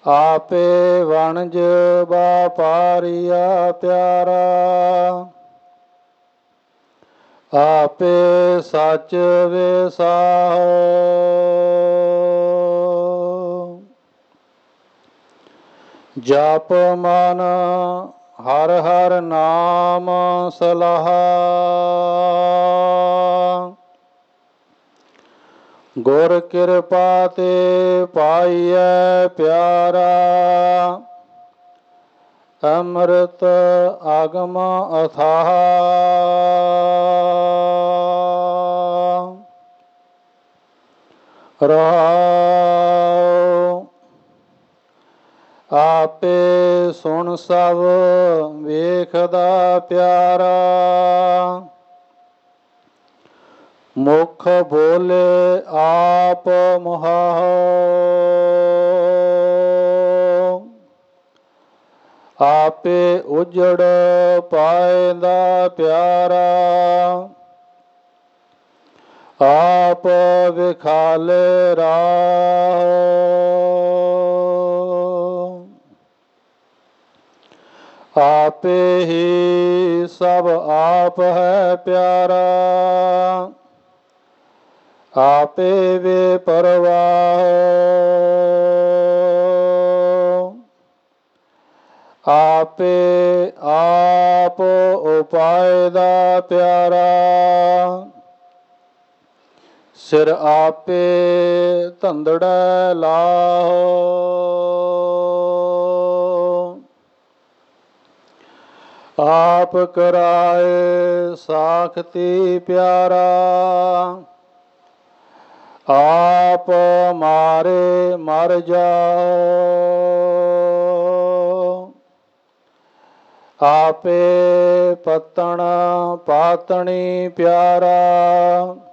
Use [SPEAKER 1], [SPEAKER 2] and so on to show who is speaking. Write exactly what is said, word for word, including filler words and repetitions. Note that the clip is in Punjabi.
[SPEAKER 1] ਆਪੇ ਵਣਜ ਵਾਪਾਰੀਆ ਪਿਆਰਾ, ਆਪੇ ਸੱਚ ਵਿਸਾਹੋ। ਜਪ ਮਨ ਹਰ ਹਰ ਨਾਮ ਸਲਾਹਾ, ਗੁਰ ਕਿਰਪਾ ਤੇ ਪਾਈਐ ਪਿਆਰਾ। ਅੰਮ੍ਰਿਤ ਆਗਮ ਅਥਾਹ, ਰਹਾਉ। ਆਪੇ ਸੁਣ ਸਭ ਵੇਖਦਾ ਪਿਆਰਾ, ਮੁਖ ਬੋਲੇ ਆਪ ਮੁਹਾਉ। ਆਪੇ ਉਜੜ ਪਾਇਂਦਾ ਪਿਆਰਾ, ਆਪ ਵਿਖਾਲੇ ਰਾਹ। ਆਪੇ ਹੀ ਸਭ ਆਪ ਹੈ ਪਿਆਰਾ, ਆਪੇ ਵੇ ਪਰਵਾਹ। ਆਪੇ ਆਪ ਉਪਾਇ ਦਾ ਪਿਆਰਾ, ਸਿਰ ਆਪੇ ਧੰਦੜੈ ਲਾਹੋ। ਆਪ ਕਰਾਏ ਸਾਖਤੀ ਪਿਆਰਾ, ਆਪ ਮਾਰੇ ਮਰ ਜਾਓ। ਆਪੇ ਪਤਣ ਪਾਤਣੀ ਪਿਆਰਾ,